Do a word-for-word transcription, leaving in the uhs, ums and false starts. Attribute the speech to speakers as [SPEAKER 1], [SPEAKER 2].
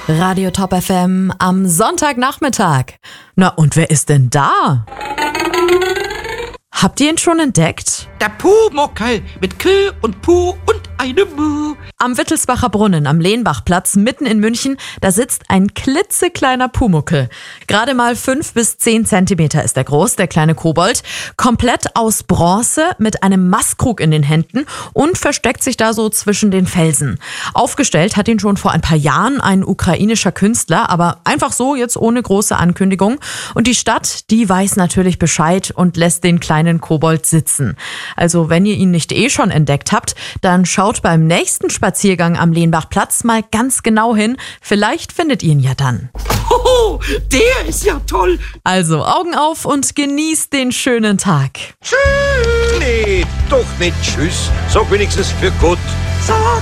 [SPEAKER 1] Radio Top F M am Sonntagnachmittag. Na, und wer ist denn da? Habt ihr ihn schon entdeckt?
[SPEAKER 2] Der Pumuckel mit K und Pu und einem Mu.
[SPEAKER 1] Am Wittelsbacher Brunnen am Lehnbachplatz mitten in München, da sitzt ein klitzekleiner Pumuckel. Gerade mal fünf bis zehn Zentimeter ist er groß, der kleine Kobold. Komplett aus Bronze mit einem Mastkrug in den Händen und versteckt sich da so zwischen den Felsen. Aufgestellt hat ihn schon vor ein paar Jahren ein ukrainischer Künstler, aber einfach so, jetzt ohne große Ankündigung. Und die Stadt, die weiß natürlich Bescheid und lässt den kleinen Kobold sitzen. Also wenn ihr ihn nicht eh schon entdeckt habt, dann schaut beim nächsten Spaziergang am Lehnbachplatz mal ganz genau hin. Vielleicht findet ihr ihn ja dann.
[SPEAKER 2] Hoho, der ist ja toll.
[SPEAKER 1] Also Augen auf und genießt den schönen Tag.
[SPEAKER 3] Tschüss. Nee, doch nicht tschüss. Sag wenigstens für Gott.
[SPEAKER 2] Sag